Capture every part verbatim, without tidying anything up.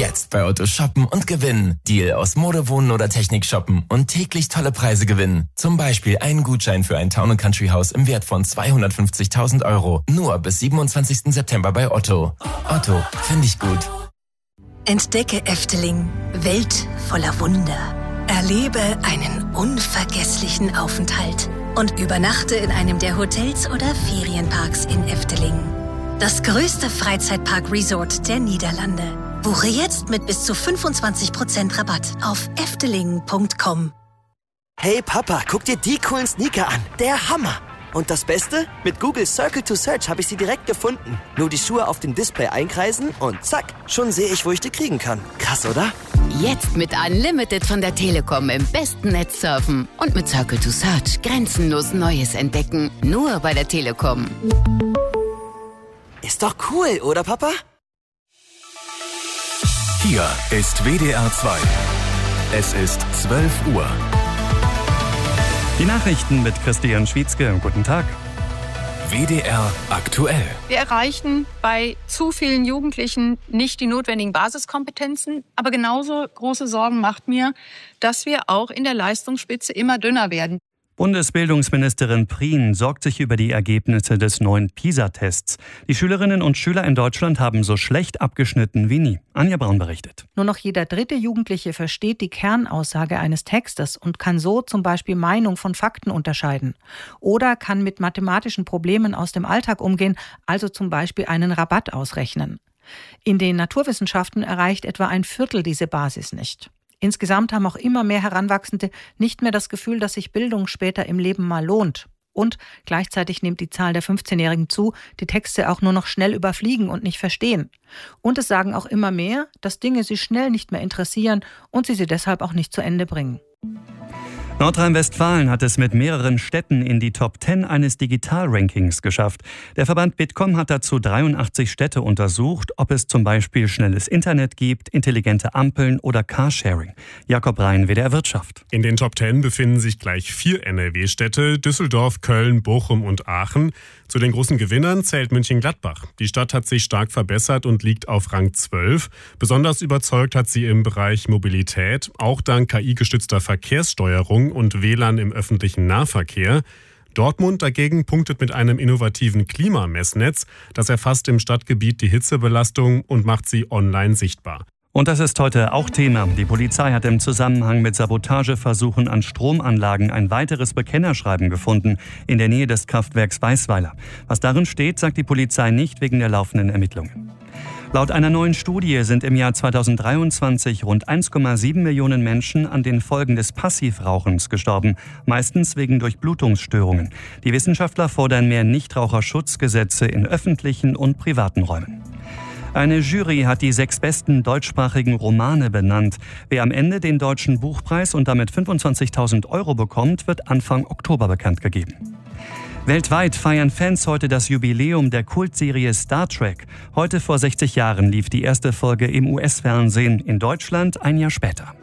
Jetzt bei Otto shoppen und gewinnen. Deal aus Mode, Wohnen oder Technik shoppen und täglich tolle Preise gewinnen. Zum Beispiel einen Gutschein für ein Town- und Country Haus im Wert von zweihundertfünfzigtausend Euro. Nur bis siebenundzwanzigsten September bei Otto. Otto, finde ich gut. Entdecke Efteling, Welt voller Wunder. Erlebe einen unvergesslichen Aufenthalt und übernachte in einem der Hotels oder Ferienparks in Efteling. Das größte Freizeitpark-Resort der Niederlande. Buche jetzt mit bis zu fünfundzwanzig Prozent Rabatt auf efteling punkt com. Hey Papa, guck dir die coolen Sneaker an. Der Hammer! Und das Beste? Mit Google Circle to Search habe ich sie direkt gefunden. Nur die Schuhe auf dem Display einkreisen und zack, schon sehe ich, wo ich die kriegen kann. Krass, oder? Jetzt mit Unlimited von der Telekom im besten Netz surfen und mit Circle to Search grenzenlos Neues entdecken. Nur bei der Telekom. Ist doch cool, oder Papa? Hier ist W D R zwei. Es ist zwölf Uhr. Die Nachrichten mit Christian Schwietzke. Guten Tag. W D R aktuell. Wir erreichen bei zu vielen Jugendlichen nicht die notwendigen Basiskompetenzen. Aber genauso große Sorgen macht mir, dass wir auch in der Leistungsspitze immer dünner werden. Bundesbildungsministerin Prien sorgt sich über die Ergebnisse des neuen PISA-Tests. Die Schülerinnen und Schüler in Deutschland haben so schlecht abgeschnitten wie nie. Anja Braun berichtet. Nur noch jeder dritte Jugendliche versteht die Kernaussage eines Textes und kann so zum Beispiel Meinung von Fakten unterscheiden. Oder kann mit mathematischen Problemen aus dem Alltag umgehen, also zum Beispiel einen Rabatt ausrechnen. In den Naturwissenschaften erreicht etwa ein Viertel diese Basis nicht. Insgesamt haben auch immer mehr Heranwachsende nicht mehr das Gefühl, dass sich Bildung später im Leben mal lohnt. Und gleichzeitig nimmt die Zahl der fünfzehnjährigen zu, die Texte auch nur noch schnell überfliegen und nicht verstehen. Und es sagen auch immer mehr, dass Dinge sie schnell nicht mehr interessieren und sie sie deshalb auch nicht zu Ende bringen. Nordrhein-Westfalen hat es mit mehreren Städten in die Top zehn eines Digital-Rankings geschafft. Der Verband Bitkom hat dazu dreiundachtzig Städte untersucht, ob es zum Beispiel schnelles Internet gibt, intelligente Ampeln oder Carsharing. Jakob Rhein, W D R Wirtschaft. In den Top zehn befinden sich gleich vier N R W-Städte, Düsseldorf, Köln, Bochum und Aachen. Zu den großen Gewinnern zählt Mönchengladbach. Die Stadt hat sich stark verbessert und liegt auf Rang zwölf. Besonders überzeugt hat sie im Bereich Mobilität, auch dank K I-gestützter Verkehrssteuerung und W L A N im öffentlichen Nahverkehr. Dortmund dagegen punktet mit einem innovativen Klimamessnetz. Das erfasst im Stadtgebiet die Hitzebelastung und macht sie online sichtbar. Und das ist heute auch Thema. Die Polizei hat im Zusammenhang mit Sabotageversuchen an Stromanlagen ein weiteres Bekennerschreiben gefunden in der Nähe des Kraftwerks Weißweiler. Was darin steht, sagt die Polizei nicht wegen der laufenden Ermittlungen. Laut einer neuen Studie sind im Jahr zweitausenddreiundzwanzig rund eins Komma sieben Millionen Menschen an den Folgen des Passivrauchens gestorben, meistens wegen Durchblutungsstörungen. Die Wissenschaftler fordern mehr Nichtraucherschutzgesetze in öffentlichen und privaten Räumen. Eine Jury hat die sechs besten deutschsprachigen Romane benannt. Wer am Ende den Deutschen Buchpreis und damit fünfundzwanzigtausend Euro bekommt, wird Anfang Oktober bekannt gegeben. Weltweit feiern Fans heute das Jubiläum der Kultserie Star Trek. Heute vor sechzig Jahren lief die erste Folge im U S-Fernsehen, in Deutschland ein Jahr später.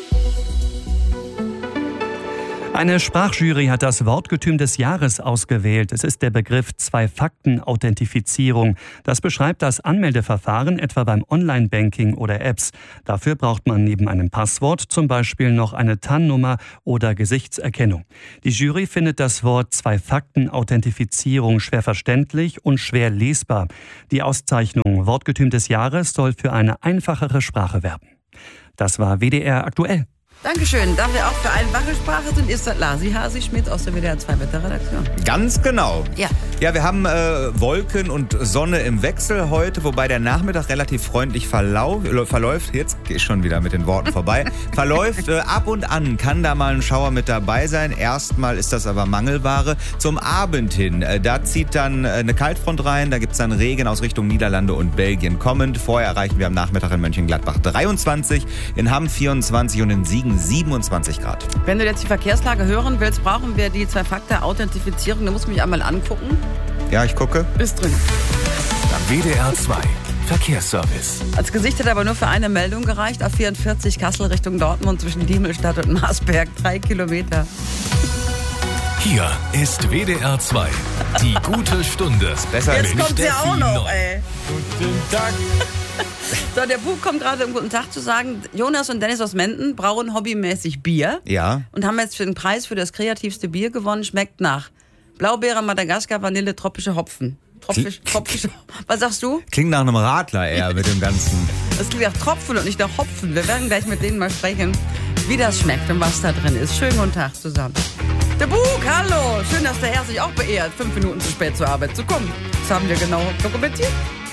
Eine Sprachjury hat das Wortgetüm des Jahres ausgewählt. Es ist der Begriff Zwei-Fakten-Authentifizierung. Das beschreibt das Anmeldeverfahren etwa beim Online-Banking oder Apps. Dafür braucht man neben einem Passwort zum Beispiel noch eine T A N-Nummer oder Gesichtserkennung. Die Jury findet das Wort Zwei-Fakten-Authentifizierung schwer verständlich und schwer lesbar. Die Auszeichnung Wortgetüm des Jahres soll für eine einfachere Sprache werben. Das war W D R aktuell. Dankeschön. Da wir auch für einfache Sprache sind, ist das Lasi Hasi-Schmidt aus der W D R zwei Wetterredaktion. Ganz genau. Ja. Ja, wir haben äh, Wolken und Sonne im Wechsel heute, wobei der Nachmittag relativ freundlich verlau- verläuft. Jetzt gehe ich schon wieder mit den Worten vorbei. verläuft äh, ab und an, kann da mal ein Schauer mit dabei sein. Erstmal ist das aber Mangelware. Zum Abend hin, äh, da zieht dann äh, eine Kaltfront rein. Da gibt es dann Regen aus Richtung Niederlande und Belgien kommend. Vorher erreichen wir am Nachmittag in Mönchengladbach dreiundzwanzig, in Hamm vierundzwanzig und in Siegen siebenundzwanzig Grad. Wenn du jetzt die Verkehrslage hören willst, brauchen wir die Zwei-Faktor-Authentifizierung. Da musst du mich einmal angucken. Ja, ich gucke. Ist drin. W D R zwei Verkehrsservice. Als Gesicht hat aber nur für eine Meldung gereicht. A vierundvierzig Kassel Richtung Dortmund zwischen Diemelstadt und Marsberg. Drei Kilometer. Hier ist W D R zwei. Die gute Stunde. Besser Jetzt kommt sie auch noch, ey. Guten Tag. So, der Buch kommt gerade, um guten Tag zu sagen. Jonas und Dennis aus Menden brauen hobbymäßig Bier. Ja. Und haben jetzt für den Preis für das kreativste Bier gewonnen. Schmeckt nach Blaubeere, Madagaskar, Vanille, tropische Hopfen. Tropisch, tropische, was sagst du? Klingt nach einem Radler eher mit dem Ganzen. Das klingt nach Tropfen und nicht nach Hopfen. Wir werden gleich mit denen mal sprechen, wie das schmeckt und was da drin ist. Schönen guten Tag zusammen. Der Bug, hallo. Schön, dass der Herr sich auch beehrt, fünf Minuten zu spät zur Arbeit zu kommen. Das haben wir genau dokumentiert.